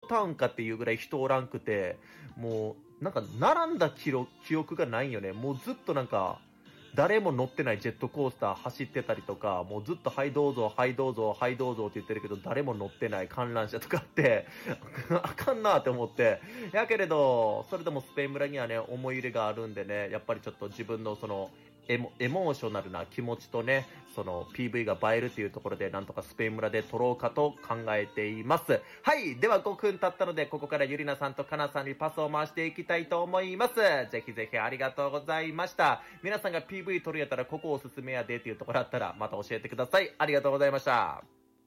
タウンかっていうぐらい人おらんくて、もうなんか並んだ記憶がないよね。もうずっとなんか誰も乗ってないジェットコースター走ってたりとか、もうずっとはいどうぞ、はいどうぞ、はいどうぞって言ってるけど、誰も乗ってない観覧車とかあって、あかんなって思って。やけれど、それでもスペイン村にはね、思い入れがあるんでね、やっぱりちょっと自分のその、エモーショナルな気持ちとね、その PV が映えるっていうところで、なんとかスペイン村で撮ろうかと考えています。はい。では5分経ったので、ここからゆりなさんとかなさんにパスを回していきたいと思います。ぜひぜひありがとうございました。皆さんが PV 撮るやったら、ここおすすめやでっていうところあったら、また教えてください。ありがとうございました。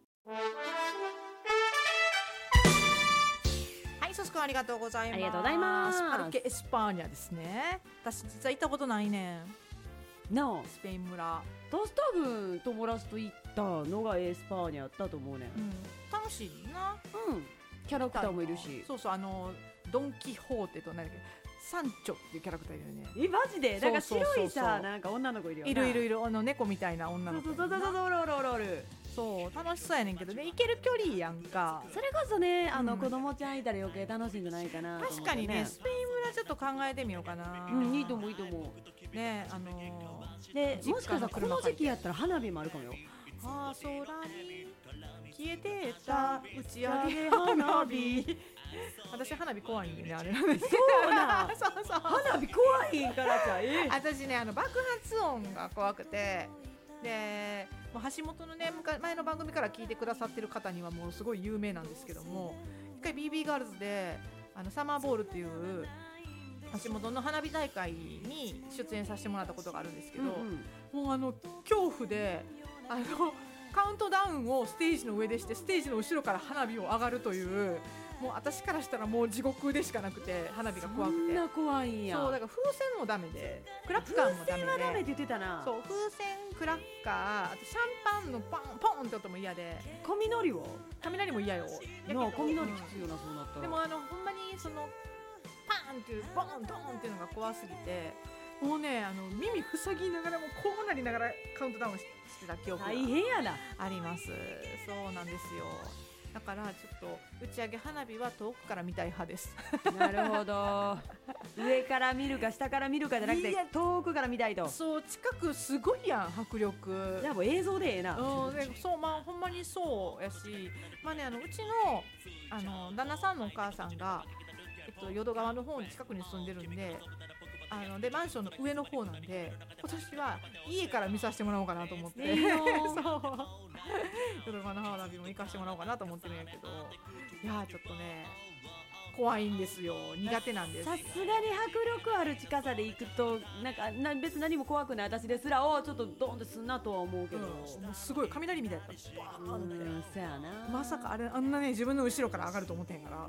はい、ソス君ありがとうございます。 ありがとうございます。 パルケエスパーニャですね。私実は行ったことないねん。 なあ、 スペイン村。 私多分友達と行ったのがエスパーニャやったと思うねん。 楽しいな。 キャラクターもいるし。 そうそう、ドンキホーテと何だっけ、サンチョっていうキャラクターいるよね。 マジで、なんか白いさ、なんか女の子いるよな。 いる猫みたいな女の子。 そうおる。 そう楽しそうやねんけどね、行ける距離やんか。 それこそね、子供ちゃんいたら余計楽しいんじゃないかなと思って、ね、 確かにね、スペイン村ちょっと考えてみようかな。 いいと思うね。 でもしかしたらこの時期やったら花火もあるかもよ。 空に消えてた打ち上げ花火。私花火怖いんでね、あれなんですけど。 そうなそう花火怖いんからじゃ私ね、爆発音が怖くて、でもう橋本のね、前の番組から聞いてくださってる方にはもうすごい有名なんですけども、一回 BB ガールズでサマーボールっていう橋本の花火大会に出演させてもらったことがあるんですけど、もう恐怖でカウントダウンをステージの上でして、ステージの後ろから花火を上がるという、もう私からしたらもう地獄でしかなくて、花火が怖くて。 そんな怖いんや。 そうだから風船もダメで、クラッカーもダメで。 風船はダメって言ってたな。 そう、風船、クラッカー、あとシャンパンのポンって音も嫌で。 雷は？ 雷も嫌よ。 雷きついよな、そうなったら。 でもほんまにそのパンっていうボンドンっていうのが怖すぎて、もうね、耳塞ぎながらもこうなりながらカウントダウンしてた記憶が大変やな。 あります。そうなんですよ。だからちょっと打ち上げ花火は遠くから見たい派です。 なるほど。上から見るか下から見るかじゃなくて、遠くから見たいと。 そう、近くすごいやん、迫力。 じゃあもう映像でええな。 そう、まあほんまにそうやし、まあね、うちの旦那さんのお母さんが淀川の方に近くに住んでるんで、でマンションの上の方なんで、今年は家から見させてもらおうかなと思って、そう淀川の花火も行かせてもらおうかなと思ってるんやけど、いやちょっとね怖いんですよ、苦手なんです。 さすがに迫力ある近さで行くと別に何も怖くない私ですらちょっとドンってすんなとは思うけど、 もうすごい雷みたいだった。バーンって。 そうやな。 まさかあんなね、自分の後ろから上がると思ってへんから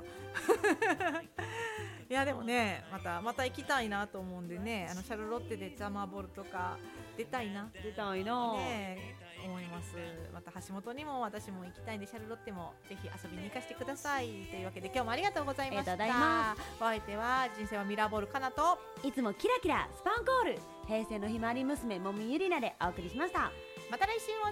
いやでもね、また行きたいなと思うんでね、シャルロッテでザマーボールとか出たいなね、思います。また橋本にも私も行きたいんで、シャルロッテもぜひ遊びに行かせてください。というわけで今日もありがとうございました。お相手は人生はミラーボールかなと、 いつもキラキラスパンコール、平成のひまわり娘もみゆりなでお送りしました。 また来週もね。